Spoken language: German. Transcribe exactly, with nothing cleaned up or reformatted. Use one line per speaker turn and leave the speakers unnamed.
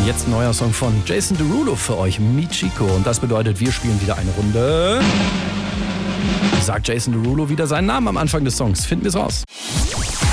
Jetzt ein neuer Song von Jason Derulo für euch, Michiko. Und das bedeutet, wir spielen wieder eine Runde. Sagt Jason Derulo wieder seinen Namen am Anfang des Songs. Finden wir es raus.